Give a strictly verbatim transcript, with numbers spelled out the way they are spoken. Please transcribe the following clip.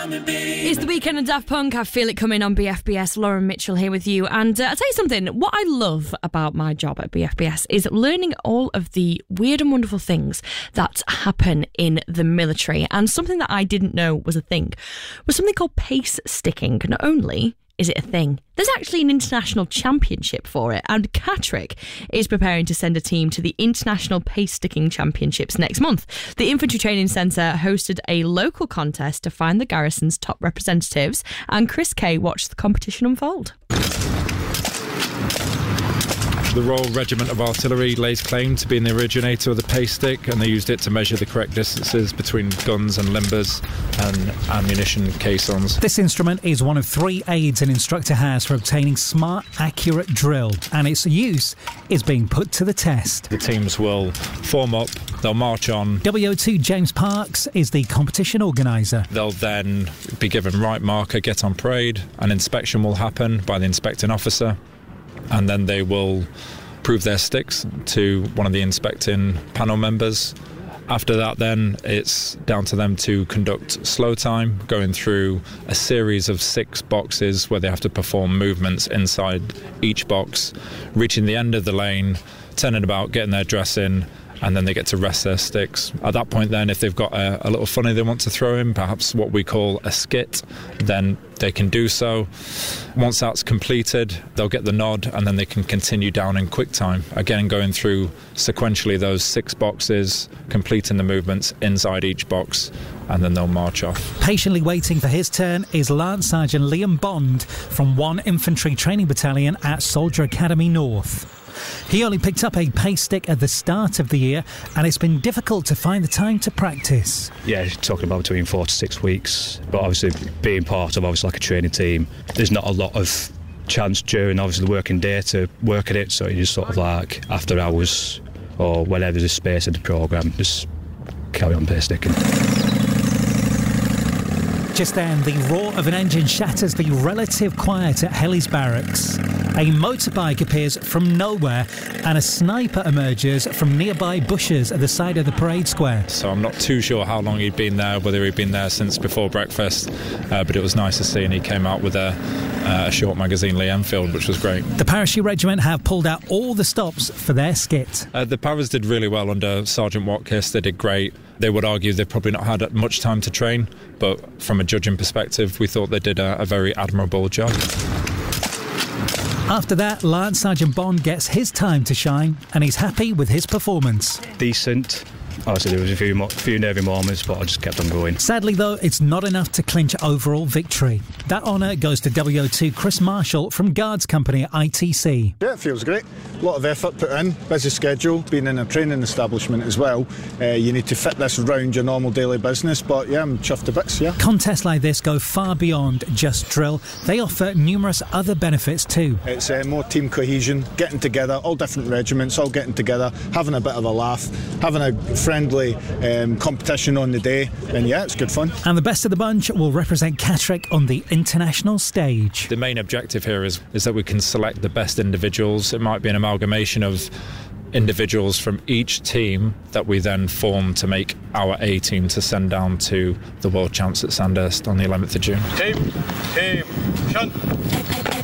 It's the weekend of Daft Punk. I feel it coming on B F B S. Lauren Mitchell here with you. And uh, I'll tell you something. What I love about my job at B F B S is learning all of the weird and wonderful things that happen in the military. And something that I didn't know was a thing was something called pace sticking. Not only is it a thing, there's actually an international championship for it, and Catterick is preparing to send a team to the International Pace Sticking Championships next month. The Infantry Training Centre hosted a local contest to find the garrison's top representatives, and Chris Kay watched the competition unfold. The Royal Regiment of Artillery lays claim to being the originator of the pace stick, and they used it to measure the correct distances between guns and limbers and ammunition caissons. This instrument is one of three aids an instructor has for obtaining smart, accurate drill, and its use is being put to the test. The teams will form up, they'll march on. W O two James Parks is the competition organiser. They'll then be given right marker, get on parade, an inspection will happen by the inspecting officer, and then they will prove their sticks to one of the inspecting panel members. After that, then it's down to them to conduct slow time, going through a series of six boxes where they have to perform movements inside each box, reaching the end of the lane, turning about, getting their dress in, and then they get to rest their sticks. At that point then, if they've got a, a little funny they want to throw in, perhaps what we call a skit, then they can do so. Once that's completed, they'll get the nod, and then they can continue down in quick time. Again, going through sequentially those six boxes, completing the movements inside each box, and then they'll march off. Patiently waiting for his turn is Lance Sergeant Liam Bond from one Infantry Training Battalion at Soldier Academy North. He only picked up a pace stick at the start of the year, and it's been difficult to find the time to practice. Yeah, talking about between four to six weeks, but obviously being part of obviously like a training team, there's not a lot of chance during obviously the working day to work at it, so you just sort of like after hours or whenever there's space in the programme, just carry on pace sticking. Just then, the roar of an engine shatters the relative quiet at Helly's Barracks. A motorbike appears from nowhere, and a sniper emerges from nearby bushes at the side of the parade square. So I'm not too sure how long he'd been there, whether he'd been there since before breakfast, uh, but it was nice to see, and he came out with a, uh, a short magazine Lee Enfield, which was great. The Parachute Regiment have pulled out all the stops for their skit. Uh, the Paras did really well under Sergeant Watkis. They did great. They would argue they've probably not had much time to train, but from a judging perspective, we thought they did a, a very admirable job. After that, Lance Sergeant Bond gets his time to shine, and he's happy with his performance. Decent. Obviously there was a few, mo- few nervy moments, but I just kept on going. Sadly though, it's not enough to clinch overall victory. That honour goes to W O two Chris Marshall from Guards Company at I T C. Yeah, it feels great. A lot of effort put in, busy schedule, being in a training establishment as well. Uh, you need to fit this around your normal daily business, but yeah, I'm chuffed to bits, yeah. Contests like this go far beyond just drill. They offer numerous other benefits too. It's uh, more team cohesion, getting together, all different regiments, all getting together, having a bit of a laugh, having a friendly um, competition on the day, and yeah, it's good fun. And the best of the bunch will represent Catterick on the international stage. The main objective here is, is that we can select the best individuals. It might be an amalgamation of individuals from each team that we then form to make our A team to send down to the World Champs at Sandhurst on the eleventh of June. Team, team, shunt.